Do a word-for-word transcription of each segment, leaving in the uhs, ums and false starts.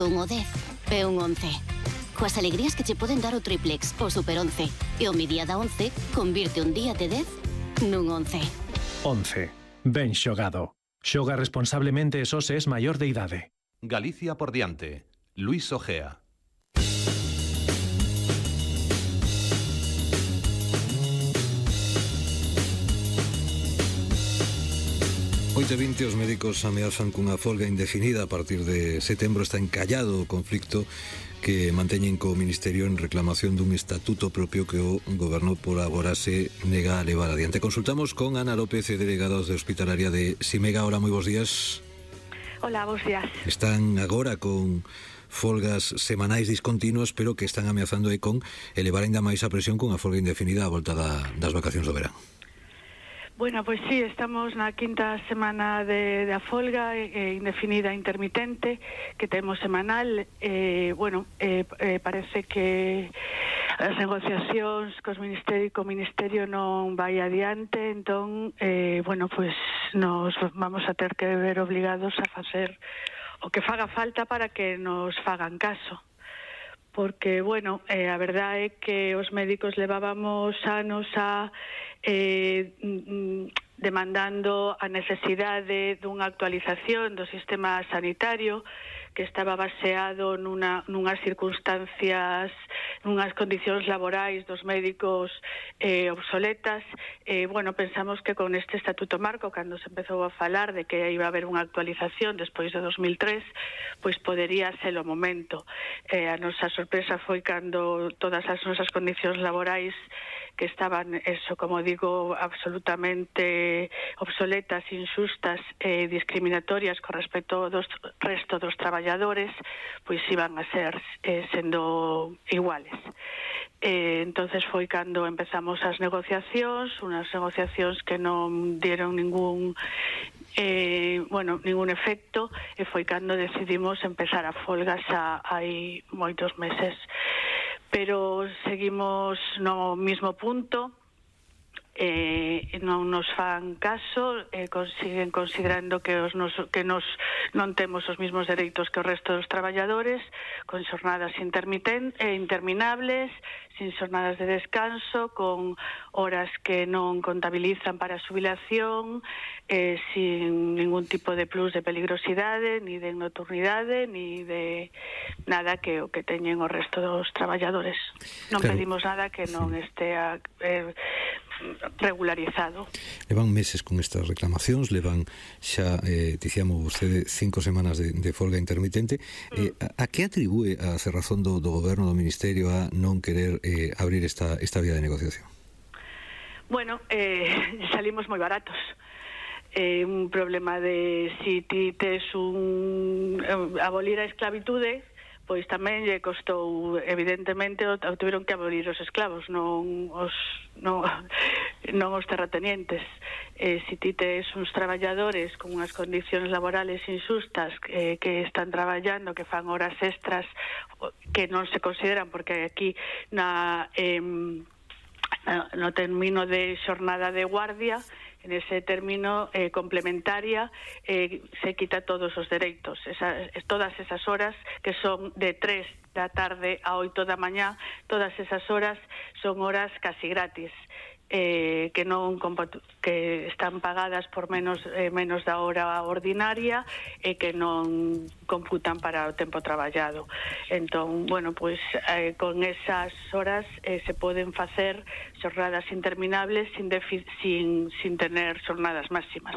Un o dez e un once. Coas alegrías que che poden dar o triplex, o super once. E o mi día da once convirte un día de dez nun once. once. Ben xogado. Xoga responsablemente e só se es maior de idade. Galicia por diante. Luis Ojea. oito e vinte os médicos ameazan cunha folga indefinida. A partir de setembro está encallado o conflicto que manteñen co Ministerio en reclamación dun estatuto propio que o goberno por agora se nega a levar adiante. Consultamos con Ana López, delegada de Hospitalaria de Simega. Hola, moi bons días. Hola, bons días. Están agora con folgas semanais discontinuas, pero que están ameazando aí con elevar ainda máis a presión cunha folga indefinida á volta da, das vacacións do verán. Bueno, pois sí, estamos na quinta semana de, de a folga eh, indefinida intermitente que temos semanal. Eh, bueno, eh, eh, parece que as negociacións cos ministerio, co Ministerio non vai adiante, entón, eh, bueno, pois nos vamos a ter que ver obligados a facer o que faga falta para que nos fagan caso. Porque, bueno, eh, a verdade é que os médicos levábamos anos a eh, demandando a necesidade dunha actualización do sistema sanitario que estaba baseado nunha, nunhas circunstancias, nunhas condicións laborais dos médicos eh, obsoletas. Eh, bueno, pensamos que con este Estatuto Marco, cando se empezou a falar de que iba a haber unha actualización despois de dos mil tres, pois podería ser o momento. Eh, a nosa sorpresa foi cando todas as nosas condicións laborais que estaban, eso, como digo, absolutamente obsoletas, injustas e eh, discriminatorias con respecto ao resto dos traballadores, pois iban a ser eh, sendo iguales. Eh, entonces foi cando empezamos as negociacións, unhas negociacións que non dieron ningún eh, bueno, ningún efecto, e foi cando decidimos empezar a folgas a, hai moitos meses. Pero seguimos no mismo punto, eh, non nos fan caso, eh, siguen considerando que, os nos, que nos non temos os mismos dereitos que o resto dos traballadores, con xornadas intermiten, eh, interminables, sin xornadas de descanso, con horas que non contabilizan para a xubilación, eh, sin ningún tipo de plus de peligrosidade, ni de nocturnidade, ni de nada que o que teñen o resto dos traballadores. Non claro. Pedimos nada que non sí. estea eh, regularizado. Levan meses con estas reclamacións, levan xa, eh, dicíamos vostede, cinco semanas de, de folga intermitente. Eh, mm. a, a que atribúe a cerrazón do, do goberno, do Ministerio, a non querer eh, abrir esta, esta vía de negociación? Bueno, eh, salimos moi baratos. Eh, un problema de si ti tes un eh, abolir a esclavitude, pois tamén lle costou, evidentemente, o, o tiveron que abolir os esclavos, non os non, non os terratenientes. Eh, si ti tes uns traballadores con unhas condicións laborales injustas eh, que están traballando, que fan horas extras que non se consideran, porque aquí na eh, no término de xornada de guardia, en ese término eh, complementaria, eh, se quita todos os dereitos. Esa, todas esas horas que son de tres da tarde a oito da mañá, todas esas horas son horas casi gratis. Eh, que non que están pagadas por menos eh, menos da hora ordinaria e que non computan para o tempo traballado. Entón, bueno, pois eh, con esas horas eh, se poden facer xornadas interminables sin, sin, sin tener xornadas máximas.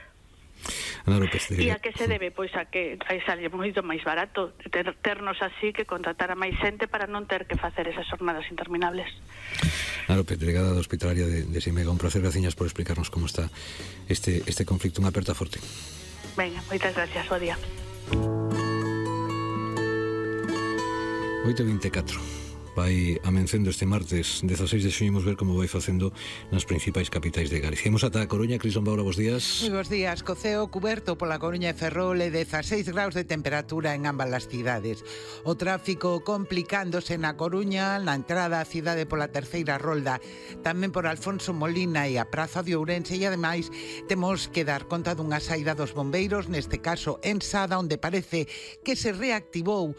E a que se debe? Pois a que aí sale moito máis barato ter, ternos así que contratar a máis xente para non ter que facer esas xornadas interminables. Ana López, delegada da Hospitalaria de, de Simega, un placer, graciñas por explicarnos como está este, este conflicto. Unha aperta forte. Venga, moitas gracias, bo día. oito e vinte e catro. vai amencendo este martes dezaseis de xuño. Imos ver como vai facendo nas principais capitais de Galicia. Imos ata a Coruña. Cris Lombaura, bos días. Moi bos días. Co ceo cuberto pola Coruña e Ferrol e dezaseis graus de temperatura en ambas as cidades. O tráfico complicándose na Coruña, na entrada á cidade pola terceira rolda, tamén por Alfonso Molina e a Praza de Ourense, e ademais temos que dar conta dunha saída dos bombeiros, neste caso en Sada, onde parece que se reactivou